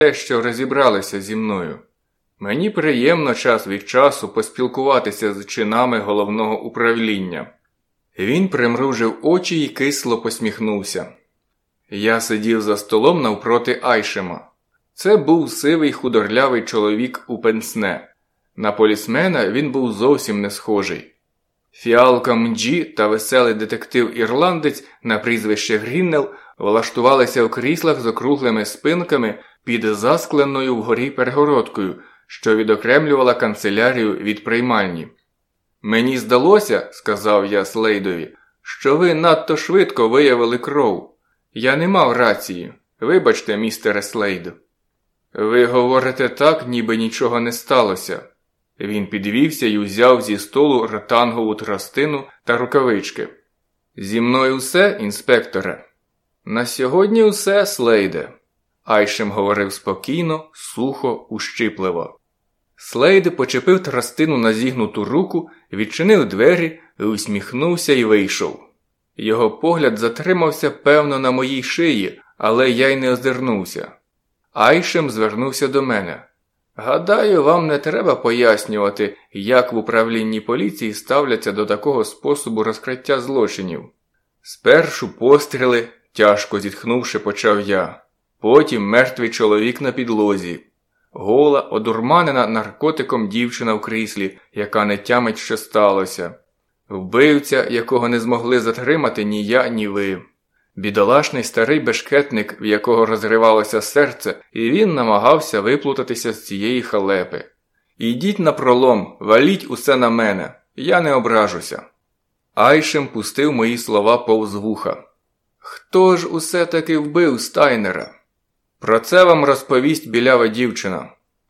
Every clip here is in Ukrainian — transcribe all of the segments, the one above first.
те, що розібралися зі мною. Мені приємно час від часу поспілкуватися з чинами головного управління». Він примружив очі і кисло посміхнувся. Я сидів за столом навпроти Айшема. Це був сивий худорлявий чоловік у пенсне. На полісмена він був зовсім не схожий. Фіалка Мджі та веселий детектив-ірландець на прізвище Гріннел влаштувалися в кріслах з округлими спинками під заскленою вгорі перегородкою, що відокремлювала канцелярію від приймальні. «Мені здалося, – сказав я Слейдові, – що ви надто швидко виявили кров. Я не мав рації. Вибачте, містере Слейд». «Ви говорите так, ніби нічого не сталося». Він підвівся і взяв зі столу ротангову тростину та рукавички. «Зі мною все, інспекторе?» «На сьогодні все, Слейде», – Айшем говорив спокійно, сухо, ущипливо. Слейд почепив тростину на зігнуту руку, відчинив двері, усміхнувся і вийшов. Його погляд затримався, певно, на моїй шиї, але я й не озирнувся. Айшем звернувся до мене. «Гадаю, вам не треба пояснювати, як в управлінні поліції ставляться до такого способу розкриття злочинів». «Спершу постріли», – тяжко зітхнувши, почав я. «Потім мертвий чоловік на підлозі. Гола, одурманена наркотиком дівчина в кріслі, яка не тямить, що сталося. Вбивця, якого не змогли затримати ні я, ні ви. Бідолашний старий бешкетник, в якого розривалося серце, і він намагався виплутатися з цієї халепи. Ідіть напролом, валіть усе на мене, я не ображуся». Айшем пустив мої слова повз вуха. «Хто ж усе-таки вбив Стайнера?» «Про це вам розповість білява дівчина.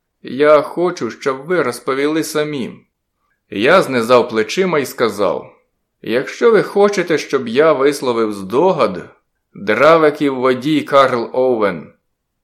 Я хочу, щоб ви розповіли самі». Я знизав плечима і сказав: «Якщо ви хочете, щоб я висловив здогад, Дравеків водій Карл Оуен».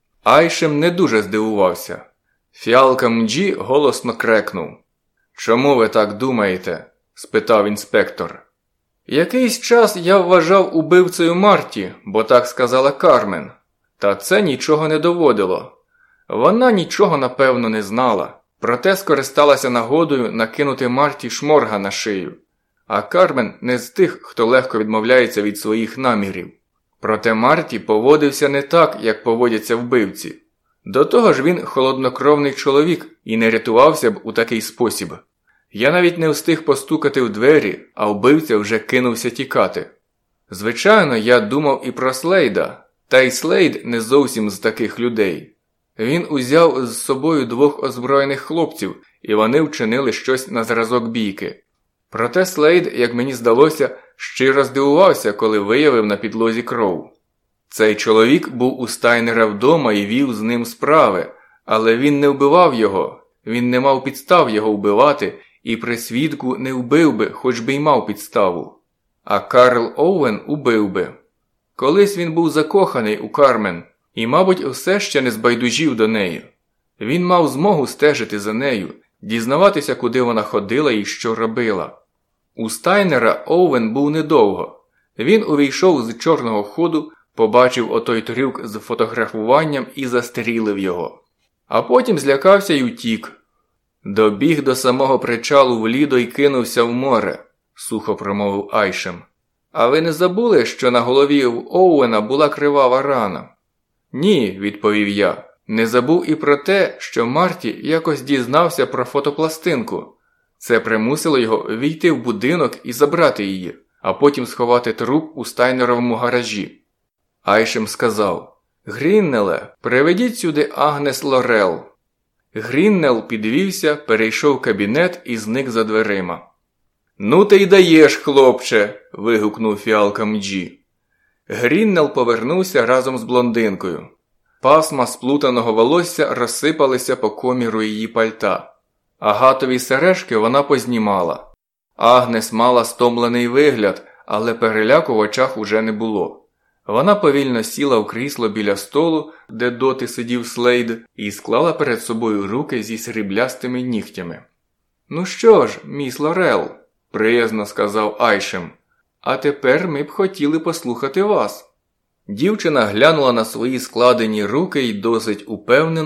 Айшем не дуже здивувався. Фіалка Мджі голосно крекнув. «Чому ви так думаєте?» – спитав інспектор. «Якийсь час я вважав убивцею Марті, бо так сказала Кармен. Та це нічого не доводило. Вона нічого, напевно, не знала, проте скористалася нагодою накинути Марті шморга на шию. А Кармен не з тих, хто легко відмовляється від своїх намірів. Проте Марті поводився не так, як поводяться вбивці. До того ж він холоднокровний чоловік і не рятувався б у такий спосіб. Я навіть не встиг постукати в двері, а вбивця вже кинувся тікати. Звичайно, я думав і про Слейда, та й Слейд не зовсім з таких людей. Він узяв з собою 2 озброєних хлопців, і вони вчинили щось на зразок бійки. Проте Слейд, як мені здалося, щиро здивувався, коли виявив на підлозі кров. Цей чоловік був у Стайнера вдома і вів з ним справи, але він не вбивав його, він не мав підстав його вбивати, і при свідку не вбив би, хоч би й мав підставу. А Карл Оуен убив би. Колись він був закоханий у Кармен і, мабуть, все ще не збайдужів до неї. Він мав змогу стежити за нею, дізнаватися, куди вона ходила і що робила. У Стайнера Оуен був недовго. Він увійшов з чорного ходу, побачив отой трюк з фотографуванням і застрілив його. А потім злякався й утік. Добіг до самого причалу в Лідо й кинувся в море, сухо промовив Айшем. А ви не забули, що на голові в Оуена була кривава рана? Ні, відповів я. Не забув і про те, що Марті якось дізнався про фотопластинку. Це примусило його війти в будинок і забрати її, а потім сховати труп у Стайнеровому гаражі. Айшем сказав: «Гріннеле, приведіть сюди Агнес Лорел». Гріннел підвівся, перейшов кабінет і зник за дверима. «Ну ти й даєш, хлопче!» – вигукнув Фіалка Мджі. Гріннел повернувся разом з блондинкою. Пасма сплутаного волосся розсипалися по коміру її пальта. Агатові сережки вона познімала. Агнес мала стомлений вигляд, але переляку в очах уже не було. Вона повільно сіла в крісло біля столу, де доти сидів Слейд, і склала перед собою руки зі сріблястими нігтями. «Ну що ж, міс Лорел», – приязно сказав Айшем, – «а тепер ми б хотіли послухати вас». Дівчина глянула на свої складені руки й досить упевнено